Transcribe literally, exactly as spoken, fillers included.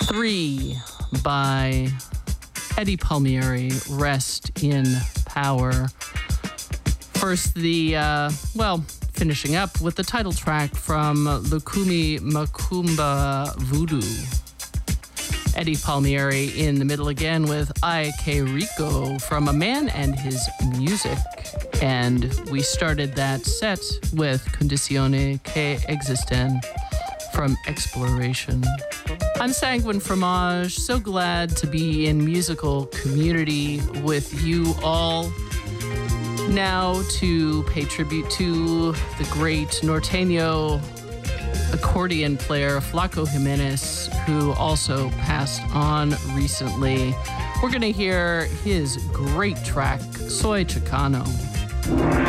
Three by Eddie Palmieri, Rest in Power. First, the, uh, well, finishing up with the title track from Lukumi Macumba Voodoo. Eddie Palmieri in the middle again with Ai Que Rico from A Man and His Music. And we started that set with Condizioni che Existen from Exploration. I'm Sanguine Fromage, so glad to be in musical community with you all. Now to pay tribute to the great norteño accordion player Flaco Jimenez, who also passed on recently. We're going to hear his great track, Soy Chicano.